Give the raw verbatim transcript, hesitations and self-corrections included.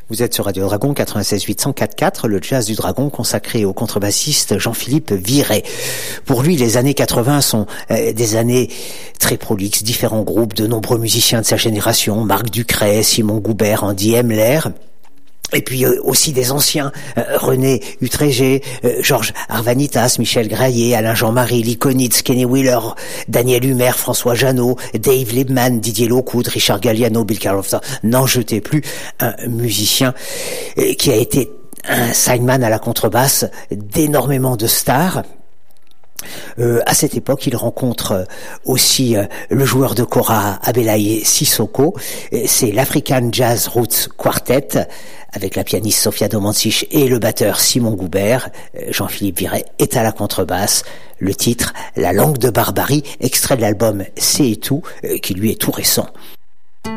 Vous êtes sur Radio Dragon quatre-vingt-seize huit cent quatre quatre, le jazz du Dragon consacré au contrebassiste Jean-Philippe Viret. Pour lui, les années quatre-vingts sont euh, des années très prolixes, différents groupes, de nombreux musiciens de sa génération, Marc Ducret, Simon Goubert, Andy Hemler. Et puis euh, aussi des anciens, euh, René Utréger, euh, Georges Arvanitas, Michel Graillet, Alain Jean-Marie, Lee Konitz, Kenny Wheeler, Daniel Humer, François Jeannot, Dave Liebman, Didier Lockwood, Richard Galliano, Bill Carlofta. N'en jetez plus, un musicien euh, qui a été un sideman à la contrebasse d'énormément de stars. Euh, à cette époque, il rencontre euh, aussi euh, le joueur de kora Abelaye Sissoko. Euh, c'est l'African Jazz Roots Quartet avec la pianiste Sofia Domancic et le batteur Simon Goubert. Euh, Jean-Philippe Viret est à la contrebasse. Le titre, La langue de barbarie, extrait de l'album C'est et tout, euh, qui lui est tout récent.